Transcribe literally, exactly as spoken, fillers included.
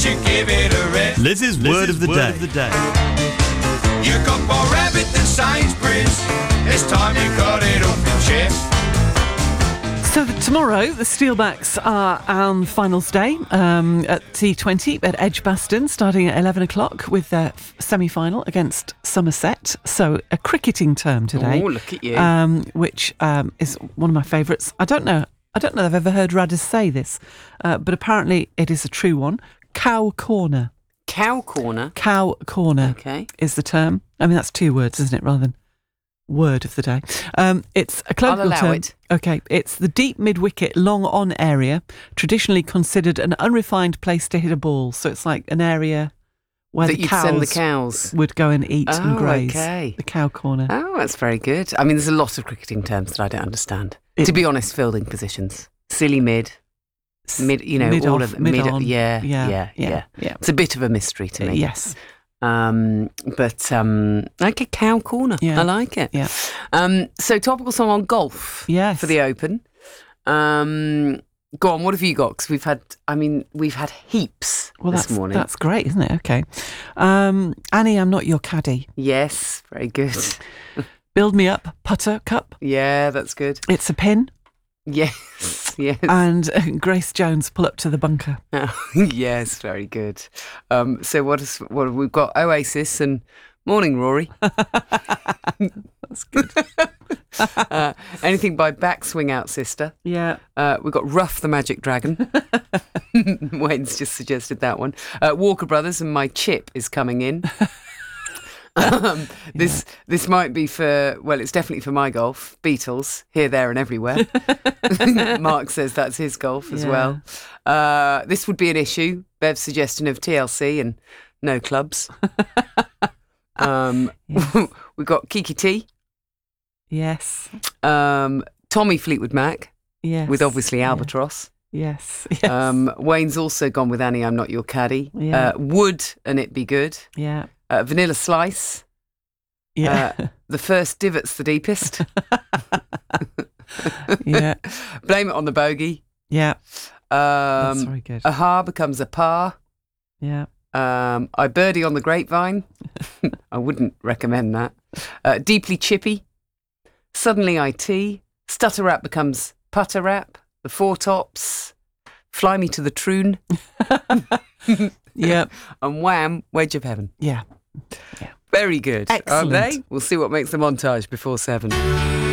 you give it a rest? Liz's, Liz's word, of the, word day. of the day. You got more rabbit than Sainsbury's. It's time you got it off your chest. So the, tomorrow, the Steelbacks are on finals day um, at T twenty at Edgbaston, starting at eleven o'clock with their f- semi-final against Somerset. So a cricketing term today. Oh, look at you. Um, which um, is one of my favourites. I don't know. I don't know if I've ever heard Radders say this, uh, but apparently it is a true one. Cow corner. Cow corner? Cow corner okay. is the term. I mean, that's two words, isn't it, rather than word of the day. Um, it's a colloquial I'll allow term. it. Okay, it's the deep mid-wicket, long-on area, traditionally considered an unrefined place to hit a ball. So it's like an area where that the you'd cows, send the cows would go and eat oh, and graze. Okay. The cow corner. Oh, that's very good. I mean, there's a lot of cricketing terms that I don't understand. It, to be honest, fielding positions, silly mid, mid, you know, mid all off, of mid mid. on. Yeah, Yeah, yeah, yeah, yeah, yeah. It's a bit of a mystery to Uh, me. yes. Um, but um, like a cow corner. Yeah. I like it. Yeah. Um, so topical song on golf. Yes. For the Open. Um, go on. What have you got? Because we've had. I mean, we've had heaps Well, this that's, morning. that's great, isn't it? Okay. Um, Annie, I'm not your caddy. Yes. Very good. Build me up, putter cup. Yeah, that's good. It's a pin. Yes. Yes. And uh, Grace Jones, pull up to the bunker. Oh, yes, very good. Um, so what is what have we've got? Oasis and Morning Rory. That's good. uh, anything by Backswing Out Sister. Yeah. Uh, we've got Ruff the Magic Dragon. Wayne's just suggested that one. Uh, Walker Brothers and My Chip is coming in. Um, this yeah. this might be for, well, it's definitely for my golf. Beatles, Here, There and Everywhere. Mark says that's his golf as yeah. well. Uh, this would be an issue. Bev's suggestion of T L C and No Clubs. um, yes. We've got Kiki T. Yes. Um, Tommy Fleetwood Mac. Yes. With obviously Albatross. Yes. Yes. Um, Wayne's also gone with Annie, I'm Not Your Caddy. Yeah. Uh, Wood and It Be Good. Yeah. Uh, Vanilla Slice. Yeah. Uh, the First Divot's the Deepest. Yeah. Blame It on the Bogey. Yeah. Um, That's very good. A Ha becomes a Pa. Yeah. Um, I Birdie on the Grapevine. I wouldn't recommend that. Uh, Deeply Chippy. Suddenly I T. Stutter Rap becomes Putter Rap. The Four Tops. Fly Me to the Troon. Yeah. And Wham! Wedge of Heaven. Yeah. Yeah. Very good. Excellent. Aren't they? We'll see what makes the montage before seven.